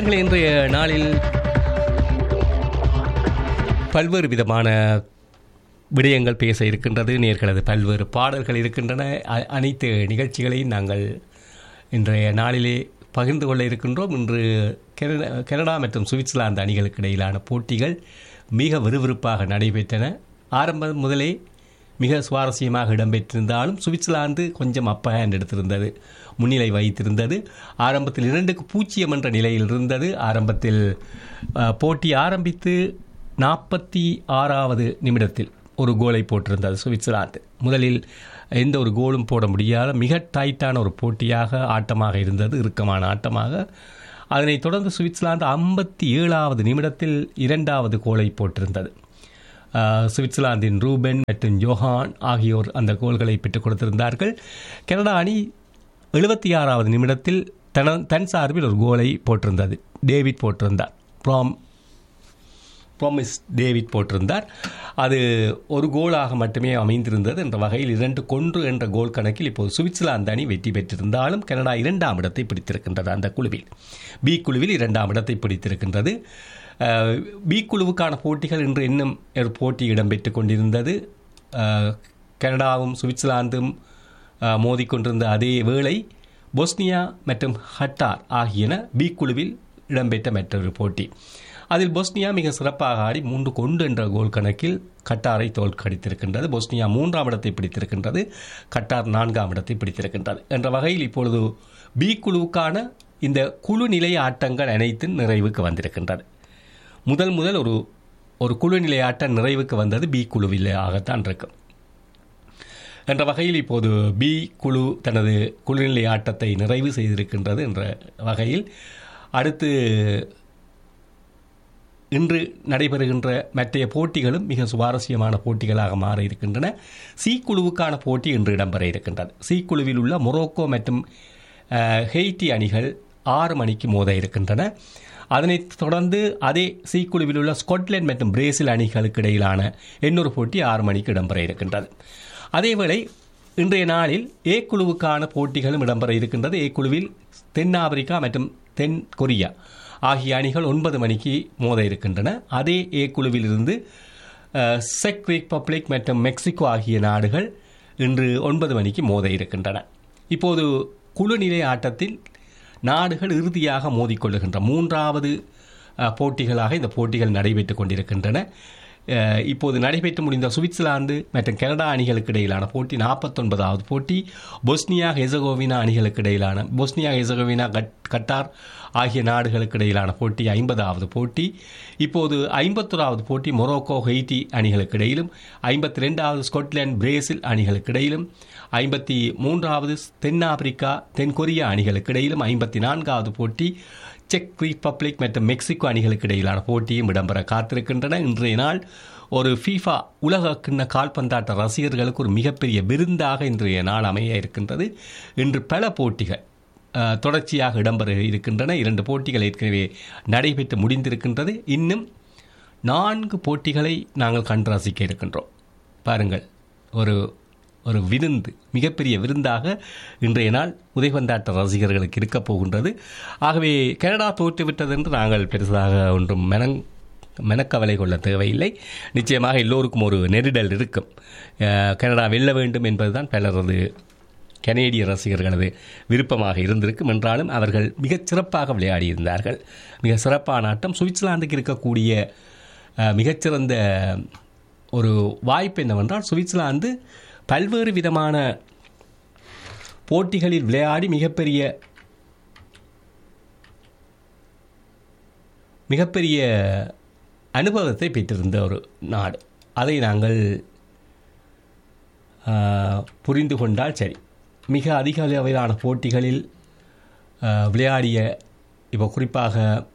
இன்றைய நாளில் பல்வேறு விதமான விடயங்கள் பேச இருக்கின்றது. நேர்களது பல்வேறு பாடல்கள் இருக்கின்றன. அனைத்து நிகழ்ச்சிகளையும் நாங்கள் இன்றைய நாளிலே பகிர்ந்து கொள்ள இருக்கின்றோம். இன்று கனடா மற்றும் சுவிட்சர்லாந்து அணிகளுக்கு இடையிலான போட்டிகள் மிக விறுவிறுப்பாக நடைபெற்றன. ஆரம்பம் முதலே மிக சுவாரஸ்யமாக இடம்பெற்றிருந்தாலும் சுவிட்சர்லாந்து கொஞ்சம் அப்பர் ஹேண்ட் எடுத்திருந்தது, முன்னிலை வைத்திருந்தது. ஆரம்பத்தில் 2-0 என்ற நிலையில் இருந்தது. ஆரம்பத்தில் போட்டி ஆரம்பித்து 46வது நிமிடத்தில் ஒரு கோலை போட்டிருந்தது சுவிட்சர்லாந்து. முதலில் எந்த ஒரு கோலும் போட முடியாத மிக டைட்டான ஒரு போட்டியாக ஆட்டமாக இருந்தது, இறுக்கமான ஆட்டமாக. அதனைத் தொடர்ந்து சுவிட்சர்லாந்து 57வது நிமிடத்தில் 2வது கோலை போட்டிருந்தது. சுவிட்சர்லாந்தின் ரூபென் மற்றும் ஜோஹான் ஆகியோர் அந்த கோல்களை பெற்றுக் கொடுத்திருந்தார்கள். கனடா அணி 76வது நிமிடத்தில் தன் சார்பில் ஒரு கோலை போட்டிருந்தது. டேவிட் போட்டிருந்தார், ப்ராமிஸ் டேவிட் போட்டிருந்தார். அது ஒரு கோலாக மட்டுமே அமைந்திருந்தது. என்ற வகையில் 2-1 என்ற கோல் கணக்கில் இப்போது சுவிட்சர்லாந்து அணி வெற்றி பெற்றிருந்தாலும் கனடா 2ஆம் இடத்தை பிடித்திருக்கின்றது. அந்த குழுவில் பி குழுவில் 2ஆம் இடத்தை பிடித்திருக்கின்றது. பி குழுவுக்கான போட்டிகள் இன்று இன்னும் ஒரு போட்டி இடம்பெற்றுக் கொண்டிருந்தது. கனடாவும் சுவிட்சர்லாந்தும் மோதிக்கொண்டிருந்த அதே வேளை பொஸ்னியா மற்றும் கட்டார் ஆகியன பி குழுவில் இடம்பெற்ற மற்றொரு போட்டி. அதில் பொஸ்னியா மிக சிறப்பாக ஆடி 3-1 என்ற கோல் கணக்கில் கட்டாரை தோற்கடித்திருக்கின்றது. பொஸ்னியா 3ஆம் இடத்தை பிடித்திருக்கின்றது, கட்டார் 4ஆம் இடத்தை பிடித்திருக்கின்றது. என்ற வகையில் இப்பொழுது பி குழுவுக்கான இந்த குழு நிலை ஆட்டங்கள் அனைத்தும் நிறைவுக்கு வந்திருக்கின்றது. முதல் ஒரு குழு நிலை ஆட்டம் நிறைவுக்கு வந்தது பி குழுவிலாகத்தான் இருக்கும். என்ற வகையில் இப்போது பி குழு தனது குழுநிலை ஆட்டத்தை நிறைவு செய்திருக்கின்றது. என்ற வகையில் அடுத்து இன்று நடைபெறுகின்ற மற்றைய போட்டிகளும் மிக சுவாரஸ்யமான போட்டிகளாக மாற இருக்கின்றன. சி குழுவுக்கான போட்டி இன்று இடம்பெற இருக்கின்றது. சி குழுவில் உள்ள மொரோக்கோ மற்றும் ஹெய்ட்டி அணிகள் 6 மணிக்கு மோத இருக்கின்றன. அதனைத் தொடர்ந்து அதே சி குழுவில் உள்ள ஸ்காட்லாந்து மற்றும் பிரேசில் அணிகளுக்கு இடையிலான இன்னொரு போட்டி 6 மணிக்கு இடம்பெற இருக்கின்றது. அதேவேளை இன்றைய நாளில் ஏ குழுவுக்கான போட்டிகளும் இடம்பெற இருக்கின்றது. ஏ குழுவில் தென்னாப்பிரிக்கா மற்றும் தென் கொரியா ஆகிய அணிகள் 9 மணிக்கு மோத இருக்கின்றன. அதே ஏ குழுவில் இருந்து செக் ரிப்பப்ளிக் மற்றும் மெக்சிகோ ஆகிய நாடுகள் இன்று 9 மணிக்கு மோத இருக்கின்றன. இப்போது குழு நிலை ஆட்டத்தில் நாடுகள் இறுதியாக மோதிக்கொள்ளுகின்ற 3வது போட்டிகளாக இந்த போட்டிகள் நடைபெற்றுக் கொண்டிருக்கின்றன. இப்போது நடைபெற்று முடிந்த சுவிட்சர்லாந்து மற்றும் கனடா அணிகளுக்கு இடையிலான போட்டி 49வது போட்டி. பொஸ்னியா ஹெர்சகோவினா அணிகளுக்கு இடையிலான பொஸ்னியா ஹெர்சகோவினா கட்டார் ஆகிய நாடுகளுக்கு இடையிலான போட்டி 50வது போட்டி. இப்போது 51வது போட்டி மொரோக்கோ ஹெய்ட்டி அணிகளுக்கு இடையிலும், 52வது ஸ்காட்லாந்து பிரேசில் அணிகளுக்கு இடையிலும், 53வது தென்னாப்பிரிக்கா தென்கொரியா அணிகளுக்கு இடையிலும், 54வது போட்டி செக் ரிப்பப்ளிக் மற்றும் மெக்சிகோ அணிகளுக்கு இடையிலான போட்டியும் இடம்பெற காத்திருக்கின்றன. இன்றைய நாள் ஒரு ஃபீஃபா உலக கிண்ண கால்பந்தாட்ட ரசிகர்களுக்கு ஒரு மிகப்பெரிய விருந்தாக இன்றைய நாள் அமைய இருக்கின்றது. இன்று பல போட்டிகள் தொடர்ச்சியாக இடம்பெற இருக்கின்றன. 2 போட்டிகள் ஏற்கனவே நடைபெற்று முடிந்திருக்கின்றது. இன்னும் 4 போட்டிகளை நாங்கள் கண்டு ரசிக்க இருக்கின்றோம். பாருங்கள், ஒரு விருந்து, மிகப்பெரிய விருந்தாக இன்றைய நாள் உதைபந்தாட்ட ரசிகர்களுக்கு இருக்கப் போகின்றது. ஆகவே கனடா தோற்றுவிட்டது என்று நாங்கள் பெருசாக ஒன்றும் மெனக்கவலை கொள்ள தேவையில்லை. நிச்சயமாக எல்லோருக்கும் ஒரு நெருடல் இருக்கும். கனடா வெல்ல வேண்டும் என்பதுதான் பலரது கனேடிய ரசிகர்களது விருப்பமாக இருந்திருக்கும். என்றாலும் அவர்கள் மிகச் சிறப்பாக விளையாடியிருந்தார்கள். மிக சிறப்பான ஆட்டம். சுவிட்சர்லாந்துக்கு இருக்கக்கூடிய மிகச்சிறந்த ஒரு வாய்ப்பு என்னவென்றால், சுவிட்சர்லாந்து பல்வேறு விதமான போட்டிகளில் விளையாடி மிகப்பெரிய அனுபவத்தை பெற்றிருந்த ஒரு நாடு. அதை நாங்கள் புரிந்து கொண்டால் சரி. மிக அதிக அளவிலான போட்டிகளில் விளையாடிய, இப்போ குறிப்பாக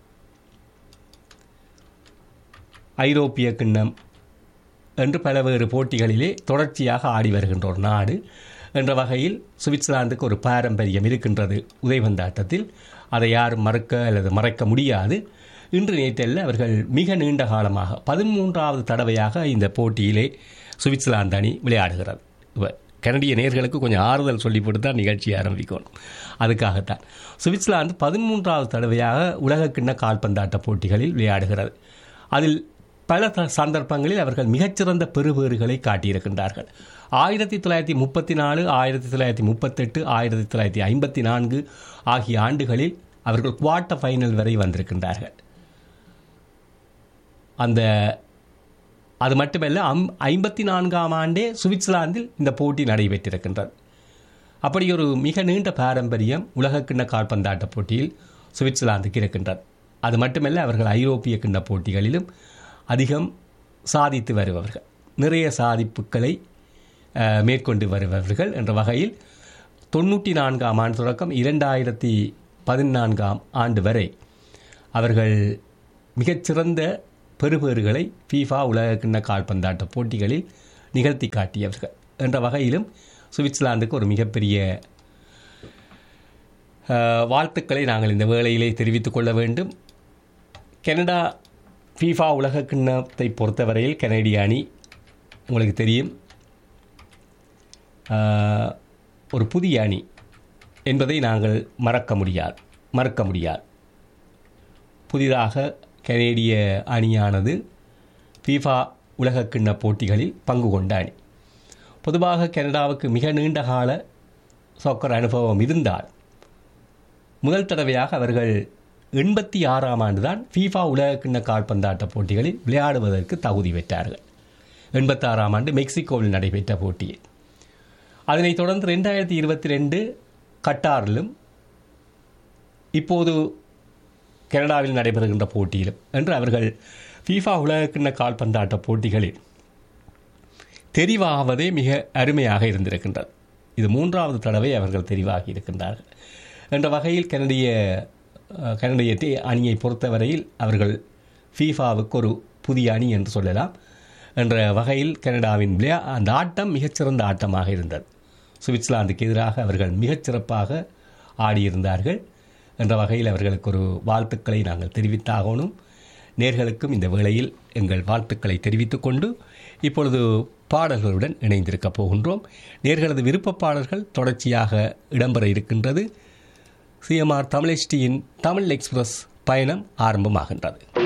ஐரோப்பிய கிண்ணம் என்று பல்வேறு போட்டிகளிலே தொடர்ச்சியாக ஆடி வருகின்ற ஒரு நாடு என்ற வகையில் சுவிட்சர்லாந்துக்கு ஒரு பாரம்பரியம் இருக்கின்றது உதைபந்தாட்டத்தில். அதை யாரும் மறக்க அல்லது மறைக்க முடியாது. இன்று நேற்றல்ல, அவர்கள் மிக நீண்ட காலமாக 13வது தடவையாக இந்த போட்டியிலே சுவிட்சர்லாந்து அணி விளையாடுகிறது. கனடிய நேர்களுக்கு கொஞ்சம் ஆறுதல் சொல்லிவிட்டு தான் நிகழ்ச்சி ஆரம்பிக்கணும். அதுக்காகத்தான் சுவிட்சர்லாந்து 13வது தடவையாக உலகக்கிண்ண கால்பந்தாட்ட போட்டிகளில் விளையாடுகிறது. அதில் பல சந்தர்ப்பங்களில் அவர்கள் மிகச்சிறந்த பெறுபேறுகளை காட்டியிருக்கின்றார்கள். 1934, 1938, 1954 ஆகிய ஆண்டுகளில் அவர்கள் குவார்ட்டர் ஃபைனல் வரை வந்திருக்கின்றார்கள். அது மட்டுமல்ல, 54ஆம் ஆண்டே சுவிட்சர்லாந்தில் இந்த போட்டி நடைபெற்றிருக்கின்றது. அப்படி ஒரு மிக நீண்ட பாரம்பரியம் உலகக்கிண்ண கால்பந்தாட்ட போட்டியில் சுவிட்சர்லாந்துக்கு இருக்கின்றது. அது மட்டுமல்ல, அவர்கள் ஐரோப்பிய கிண்ண போட்டிகளிலும் அதிகம் சாதித்து வருபவர்கள், நிறைய சாதிப்புகளை மேற்கொண்டு வருபவர்கள் என்ற வகையில் 94ஆம் ஆண்டு தொடக்கம் 2014ஆம் ஆண்டு வரை அவர்கள் மிகச்சிறந்த பெறுபேறுகளை ஃபீஃபா உலகக்கிண்ண கால்பந்தாட்ட போட்டிகளில் நிகழ்த்தி காட்டியவர்கள் என்ற வகையிலும் சுவிட்சர்லாந்துக்கு ஒரு மிகப்பெரிய வாழ்த்துக்களை நாங்கள் இந்த வேளையிலே தெரிவித்துக் கொள்ள வேண்டும். கனடா ஃபீஃபா உலகக்கிண்ணத்தை பொறுத்தவரையில் கனடிய அணி உங்களுக்கு தெரியும் ஒரு புதிய அணி என்பதை நாங்கள் மறக்க முடியாது. புதிதாக கனேடிய அணியானது ஃபீஃபா உலகக்கிண்ண போட்டிகளில் பங்கு கொண்ட அணி. பொதுவாக கனடாவுக்கு மிக நீண்ட கால சாக்கர் அனுபவம் இருந்தால் முதல் தடவையாக அவர்கள் 86ஆம் ஆண்டு தான் ஃபீஃபா உலகக்கிண்ண கால்பந்தாட்ட போட்டிகளில் விளையாடுவதற்கு தகுதி பெற்றார்கள். 86ஆம் ஆண்டு மெக்சிகோவில் நடைபெற்ற போட்டியில். அதனைத் தொடர்ந்து 2022 கட்டாரிலும் இப்போது கனடாவில் நடைபெறுகின்ற போட்டியிலும் என்று அவர்கள் ஃபீஃபா உலகக்கிண்ண கால்பந்தாட்ட போட்டிகளில் தெரிவாவதே மிக அருமையாக இருந்திருக்கின்றது. இது 3வது தடவை அவர்கள் தெரிவாகி இருக்கின்றார்கள் என்ற வகையில் கனடிய அணியை பொறுத்தவரையில் அவர்கள் ஃபீஃபாவுக்கு ஒரு புதிய அணி என்று சொல்லலாம் என்ற வகையில் கனடாவின் அந்த ஆட்டம் மிகச்சிறந்த ஆட்டமாக இருந்தது. சுவிட்சர்லாந்துக்கு எதிராக அவர்கள் மிகச்சிறப்பாக ஆடியிருந்தார்கள் என்ற வகையில் அவர்களுக்கு ஒரு வாழ்த்துக்களை நாங்கள் தெரிவித்தாகணும். நேர்களுக்கும் இந்த வேளையில் எங்கள் வாழ்த்துக்களை தெரிவித்துக் கொண்டு இப்பொழுது பாடல்களுடன் இணைந்திருக்கப் போகின்றோம். நேர்களது விருப்ப பாடல்கள் தொடர்ச்சியாக இடம்பெற இருக்கின்றது. CMR தமிழ் HDயின் தமிழ் எக்ஸ்பிரஸ் பயணம் ஆரம்பமாகின்றது.